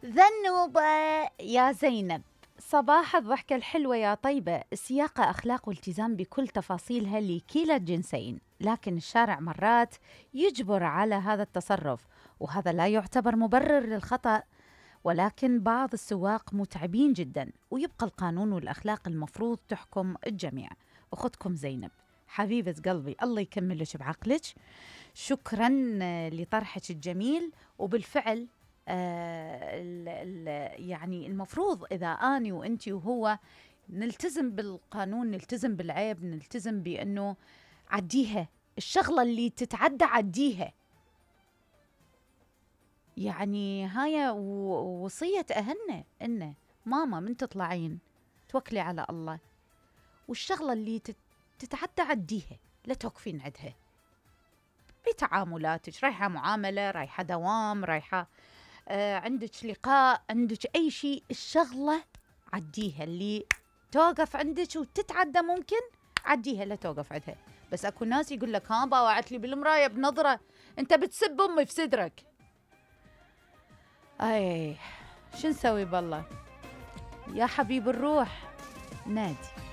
ذنوبة يا زينب، صباح الضحكة الحلوة يا طيبة، السياقة أخلاق والتزام بكل تفاصيلها لكلا الجنسين، لكن الشارع مرات يجبر على هذا التصرف، وهذا لا يعتبر مبرر للخطأ، ولكن بعض السواق متعبين جدا، ويبقى القانون والأخلاق المفروض تحكم الجميع. أختكم زينب حبيبة قلبي، الله يكملك بعقلك. شكرا لطرحك الجميل. وبالفعل يعني المفروض إذا أني وأنتي وهو نلتزم بالقانون، نلتزم بالعيب، نلتزم بأنه عديها، الشغلة اللي تتعدى عديها. يعني هاي وصية أهلنا، إنه ماما من تطلعين توكلي على الله، والشغلة اللي تتعدى عديها، لا توقفين عندها بتعاملاتك، رايحة معاملة، رايحة دوام، رايحة عندك لقاء، عندك أي شيء، الشغلة عديها، اللي توقف عندك وتتعدى ممكن عديها، لا توقف عندها. بس أكو ناس يقول لك ها باوعت لي بالمراية بنظرة، أنت بتسب أمي في صدرك. أي شو نسوي بالله يا حبيب الروح؟ نادي.